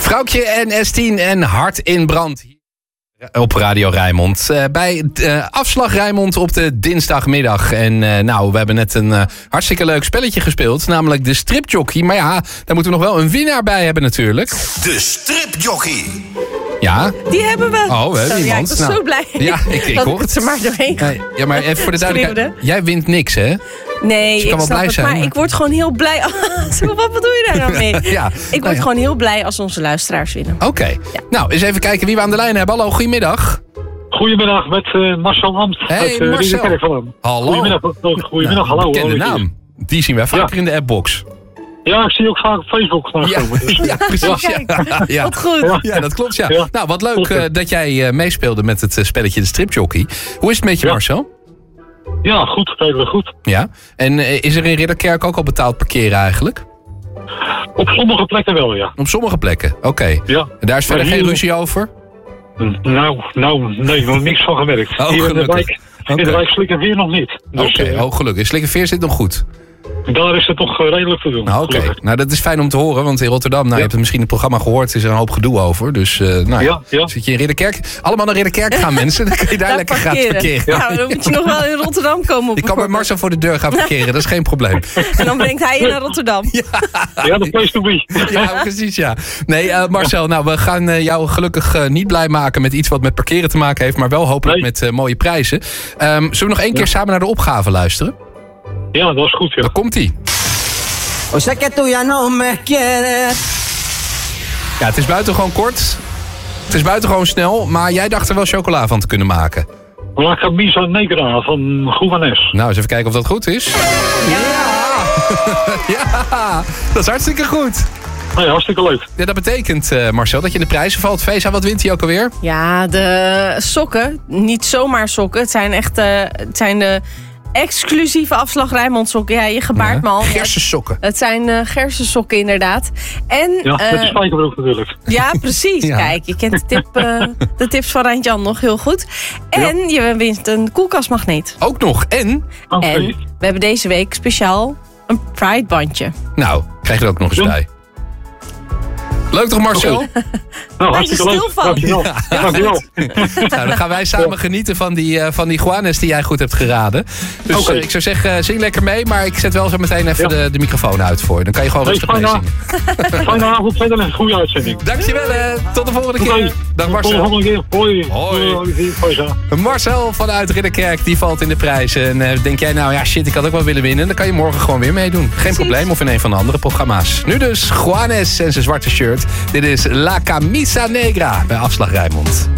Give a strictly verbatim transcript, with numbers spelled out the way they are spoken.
Vrouwtje en S tien en Hart in Brand. Op Radio Rijnmond. Uh, bij uh, Afslag Rijnmond op de dinsdagmiddag. En uh, nou, we hebben net een uh, hartstikke leuk spelletje gespeeld. Namelijk de stripjockey. Maar ja, daar moeten we nog wel een winnaar bij hebben natuurlijk. De stripjockey. Ja. Die hebben we. Oh, we hebben zo, iemand. Ja, ik was nou, zo blij. Ja, ik, ik dat hoor het. er maar doorheen nee, ja, maar even voor de duidelijkheid. Jij wint niks, hè? Nee, dus je kan ik wel snap blij het, zijn, maar, maar ik word gewoon heel blij. Wat bedoel je daar nou mee? ja, ik word nou ja. gewoon heel blij als onze luisteraars winnen. Oké. Okay. Ja. Nou, eens even kijken wie we aan de lijn hebben. Hallo, goedemiddag. Goedemiddag, met uh, Marcel Amst. Hey, uit, uh, Marcel. Hallo. Goedemiddag, goedemiddag nou, hallo. Bekende naam. Die zien wij vaker ja. in de appbox. Ja, ik zie ook vaak op Facebook naar ja. komen. Dus, ja, precies. Ja. Ja. Wat goed. Ja, ja dat klopt, ja. ja. Nou, wat leuk uh, dat jij uh, meespeelde met het uh, spelletje de stripjockey. Hoe is het met je, ja. Marcel? Ja, goed. Redelijk goed. Ja. En uh, is er in Ridderkerk ook al betaald parkeren eigenlijk? Op sommige plekken wel, ja. Op sommige plekken, oké. Okay. Ja. En daar is verder hier... geen ruzie over? Nou, nou, nee, nog niks van gemerkt. Oh, hier in de wijk, okay. in de wijk Slikkerveer nog niet. Dus, Oké, okay. uh, oh, gelukkig. Slikkerveer zit nog goed. Daar is het toch redelijk te doen. Nou, Oké, okay. nou dat is fijn om te horen, want in Rotterdam, nou, ja. je hebt het misschien in het programma gehoord, is er een hoop gedoe over. Dus uh, nou, ja, ja. zit je in Ridderkerk. Allemaal naar Ridderkerk gaan mensen, dan kun je daar, daar lekker gratis parkeren. Ja, ja, dan moet je nog wel in Rotterdam komen. Ik kan met Marcel voor de deur gaan parkeren, dat is geen probleem. En dan brengt hij je naar Rotterdam. Ja, ja de place to be. Ja, precies, ja. Nee, uh, Marcel, nou, we gaan uh, jou gelukkig uh, niet blij maken met iets wat met parkeren te maken heeft, maar wel hopelijk nee. met uh, mooie prijzen. Um, zullen we nog één keer ja. samen naar de opgave luisteren? Ja, dat is goed, ja. Dan komt-ie. O sea que tú ya no me quieres. Ja, het is buitengewoon kort. Het is buitengewoon snel, maar jij dacht er wel chocola van te kunnen maken. La Camisa Negra van Juanes. Nou, eens even kijken of dat goed is. Ja! Ja, dat is hartstikke goed. Nee, hartstikke leuk. Ja, dat betekent, uh, Marcel, dat je in de prijzen valt. Vesa, wat wint hij ook alweer? Ja, de sokken. Niet zomaar sokken. Het zijn echt uh, het zijn de... exclusieve Afslag Rijnmond sokken. Ja, je gebaart ja, me al. Gersensokken. Het zijn uh, gersensokken inderdaad. En, ja, met uh, de spijkerbroek natuurlijk. Ja, precies. Ja. Kijk, je kent de, tip, uh, de tips van Rijntjan nog heel goed. En ja. je wint een koelkastmagneet. Ook nog. En? Okay. En we hebben deze week speciaal een Pride bandje. Nou, krijg je er ook nog eens ja. bij. Leuk toch, Marcel? Okay. Nou, hartstikke leuk. Dankjewel. Ja. Dankjewel. Nou, dan gaan wij samen genieten van die, uh, van die Juanes die jij goed hebt geraden. Dus okay. uh, ik zou zeggen, uh, zing lekker mee. Maar ik zet wel zo meteen even ja. de, de microfoon uit voor je. Dan kan je gewoon nee, rustig meezingen. Fijne avond, verder een goede uitzending. Dankjewel, hè. Tot de volgende keer. Okay. Dag Marcel. Tot de volgende keer. Hoi. Hoi. Hoi. Marcel vanuit Ridderkerk, die valt in de prijzen. En uh, denk jij nou, ja shit, ik had ook wel willen winnen. Dan kan je morgen gewoon weer meedoen. Geen Precies. probleem, of in een van de andere programma's. Nu dus Juanes en zijn zwarte shirt. Dit is La Camisa Negra bij Afslag Rijnmond.